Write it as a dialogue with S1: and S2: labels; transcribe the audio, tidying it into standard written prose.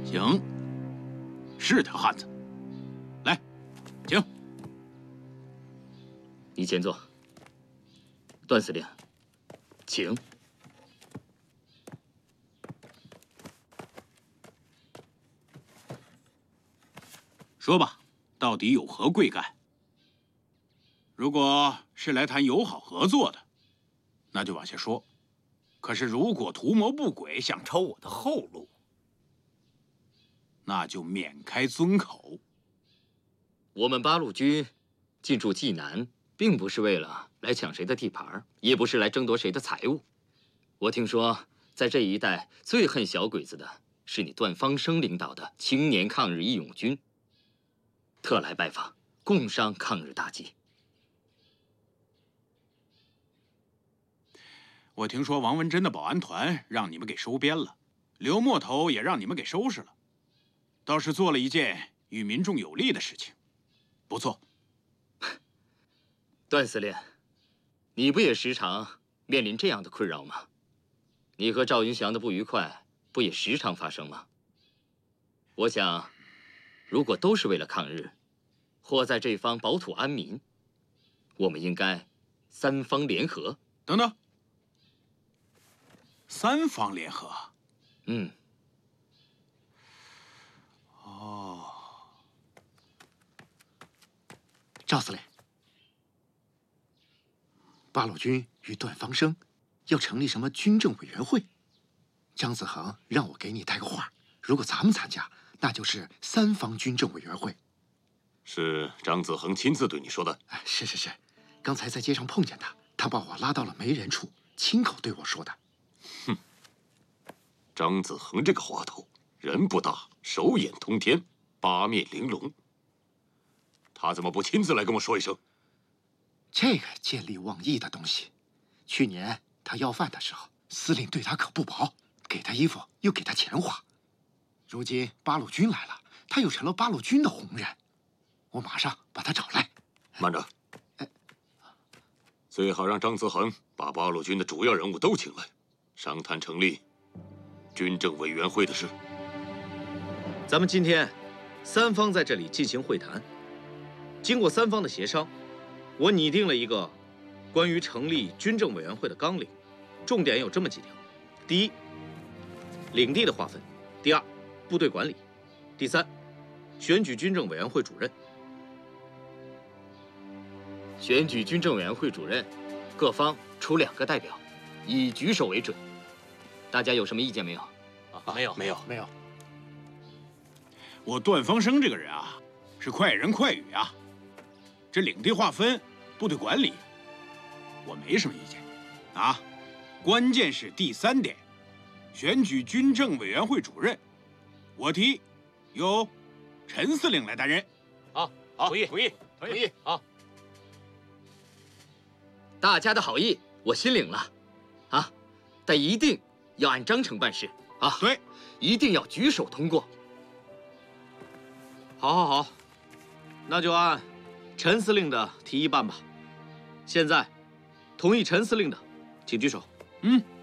S1: 行，是条汉子。来，请。
S2: 你先坐。段司令，请。
S1: 说吧，到底有何贵干？如果是来谈友好合作的，那就往下说。可是如果图谋不轨，想抄我的后路，那就免开尊口。
S2: 我们八路军进驻济南，并不是为了来抢谁的地盘，也不是来争夺谁的财物。我听说，在这一带最恨小鬼子的是你段方生领导的青年抗日义勇军，特来拜访，共商抗日大计。
S1: 我听说王文珍的保安团让你们给收编了，刘墨头也让你们给收拾了，倒是做了一件与民众有利的事情，不错。
S2: 段司令，你不也时常面临这样的困扰吗？你和赵云祥的不愉快，不也时常发生吗？我想，如果都是为了抗日，或在这方保土安民，我们应该三方联合。
S1: 等等，三方联合？
S2: 嗯。
S1: 哦，
S3: 赵司令，八路军与段方生要成立什么军政委员会？张子恒让我给你带个话，如果咱们参加，那就是三方军政委员会。
S4: 是张子恒亲自对你说的？
S3: 是，刚才在街上碰见他，他把我拉到了没人处，亲口对我说的。
S4: 哼，张子恒这个滑头，人不大，手眼通天，八面玲珑。他怎么不亲自来跟我说一声？
S3: 这个见利忘义的东西，去年他要饭的时候，司令对他可不薄，给他衣服又给他钱花。如今八路军来了，他又成了八路军的红人，我马上把他找来。
S4: 慢着，最好让张子恒把八路军的主要人物都请来，商谈成立军政委员会的事。
S5: 咱们今天三方在这里进行会谈，经过三方的协商，我拟定了一个关于成立军政委员会的纲领，重点有这么几条：第一，领地的划分；第二，部队管理；第三，选举军政委员会主任。
S2: 选举军政委员会主任，各方出2个代表，以举手为准。大家有什么意见没有？
S4: 没有。
S1: 我段方生这个人啊，是快人快语啊。这领地划分、部队管理，我没什么意见啊。关键是第3点，选举军政委员会主任，我提由陈司令来担任。
S4: 好，同意。
S2: 好。大家的好意我心领了，啊，但一定要按章程办事啊。
S1: 对，
S2: 一定要举手通过。
S5: 好，那就按陈司令的提议办吧。现在同意陈司令的，请举手。
S1: 嗯。